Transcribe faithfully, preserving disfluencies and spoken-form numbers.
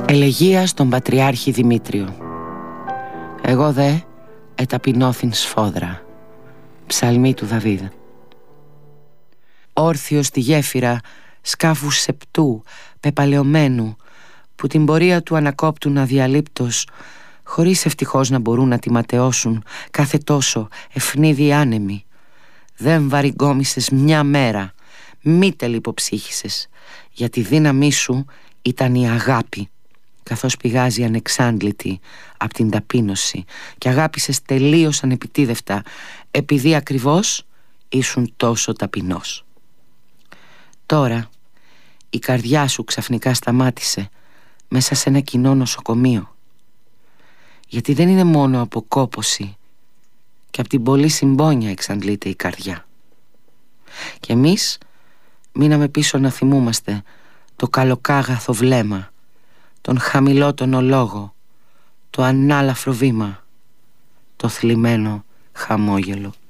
Ελεγία στον Πατριάρχη Δημήτριο. Εγώ δε εταπεινώθην σφόδρα. Ψαλμή του Δαβίδ. Όρθιο στη γέφυρα σκάφου σεπτού πεπαλαιωμένου, που την πορεία του ανακόπτουν αδιαλείπτως, χωρίς ευτυχώς να μπορούν να τη ματαιώσουν κάθε τόσο ευνίδιοι άνεμοι. Δεν βαριγκόμισες μια μέρα, μη τελειποψύχησες, για τη δύναμή σου ήταν η αγάπη, καθώς πηγάζει ανεξάντλητη από την ταπείνωση, και αγάπησες τελείως ανεπιτίδευτα, επειδή ακριβώς ήσουν τόσο ταπεινός. Τώρα η καρδιά σου ξαφνικά σταμάτησε μέσα σε ένα κοινό νοσοκομείο, γιατί δεν είναι μόνο από κόπωση, και από την πολλή συμπόνια εξαντλείται η καρδιά. Και εμείς μείναμε πίσω να θυμούμαστε το καλοκάγαθο βλέμμα, τον χαμηλότονο λόγο, το ανάλαφρο βήμα, το θλιμμένο χαμόγελο.